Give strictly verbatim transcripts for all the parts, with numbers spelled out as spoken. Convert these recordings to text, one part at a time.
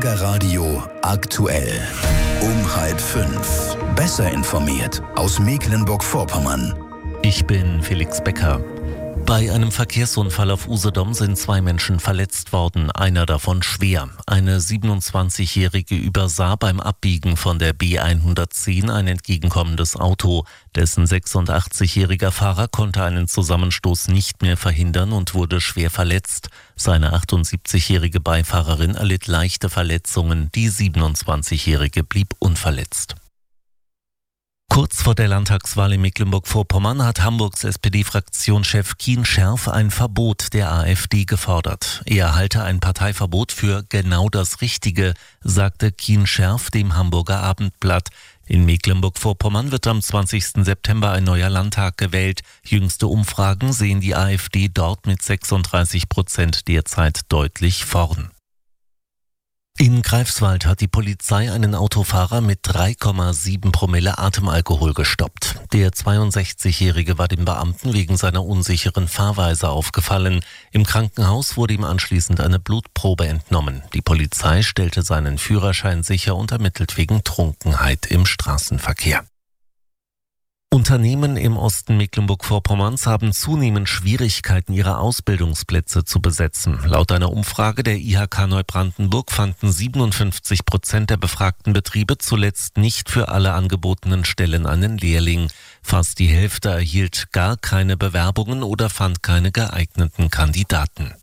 Schlagerradio aktuell. Um halb fünf. Besser informiert aus Mecklenburg-Vorpommern. Ich bin Felix Becker. Bei einem Verkehrsunfall auf Usedom sind zwei Menschen verletzt worden, einer davon schwer. Eine siebenundzwanzigjährige übersah beim Abbiegen von der B hundertzehn ein entgegenkommendes Auto. Dessen sechsundachtzigjähriger Fahrer konnte einen Zusammenstoß nicht mehr verhindern und wurde schwer verletzt. Seine achtundsiebzigjährige Beifahrerin erlitt leichte Verletzungen, die siebenundzwanzigjährige blieb unverletzt. Kurz vor der Landtagswahl in Mecklenburg-Vorpommern hat Hamburgs S P D-Fraktionschef Kien Scherf ein Verbot der AfD gefordert. Er halte ein Parteiverbot für genau das Richtige, sagte Kien Scherf dem Hamburger Abendblatt. In Mecklenburg-Vorpommern wird am zwanzigsten September ein neuer Landtag gewählt. Jüngste Umfragen sehen die AfD dort mit sechsunddreißig Prozent derzeit deutlich vorn. In Greifswald hat die Polizei einen Autofahrer mit drei Komma sieben Promille Atemalkohol gestoppt. Der zweiundsechzigjährige war dem Beamten wegen seiner unsicheren Fahrweise aufgefallen. Im Krankenhaus wurde ihm anschließend eine Blutprobe entnommen. Die Polizei stellte seinen Führerschein sicher und ermittelt wegen Trunkenheit im Straßenverkehr. Unternehmen im Osten Mecklenburg-Vorpommerns haben zunehmend Schwierigkeiten, ihre Ausbildungsplätze zu besetzen. Laut einer Umfrage der I H K Neubrandenburg fanden siebenundfünfzig Prozent der befragten Betriebe zuletzt nicht für alle angebotenen Stellen einen Lehrling. Fast die Hälfte erhielt gar keine Bewerbungen oder fand keine geeigneten Kandidaten.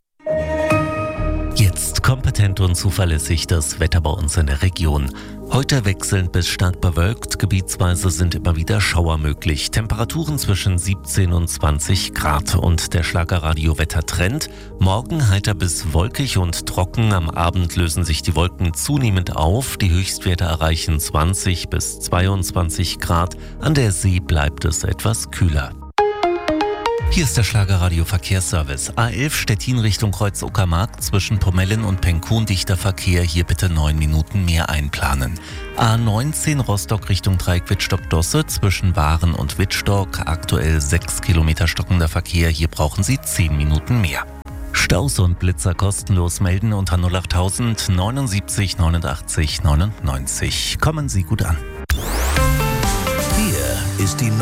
Jetzt kompetent und zuverlässig das Wetter bei uns in der Region. Heute wechselnd bis stark bewölkt, gebietsweise sind immer wieder Schauer möglich. Temperaturen zwischen siebzehn und zwanzig Grad und der Schlagerradio-Wettertrend. Morgen heiter bis wolkig und trocken, am Abend lösen sich die Wolken zunehmend auf. Die Höchstwerte erreichen zwanzig bis zweiundzwanzig Grad. An der See bleibt es etwas kühler. Hier ist der Schlagerradio Verkehrsservice. A elf Stettin Richtung Kreuz Uckermark zwischen Pomellen und Penkun dichter Verkehr. Hier bitte neun Minuten mehr einplanen. A neunzehn Rostock Richtung Dreieck Wittstock-Dosse zwischen Waren und Wittstock. Aktuell sechs Kilometer stockender Verkehr. Hier brauchen Sie zehn Minuten mehr. Staus und Blitzer kostenlos melden unter null achttausend neunundsiebzig neunundachtzig neunundneunzig. Kommen Sie gut an. Hier ist die